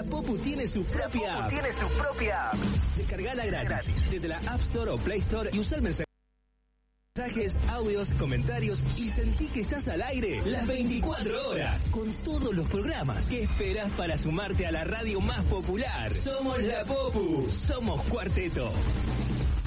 La Popu tiene su propia app. Descargala gratis desde la App Store o Play Store y usa el mensajes, audios, comentarios y sentí que estás al aire las 24 horas con todos los programas. ¿Qué esperas para sumarte a la radio más popular? Somos La Popu, somos Cuarteto.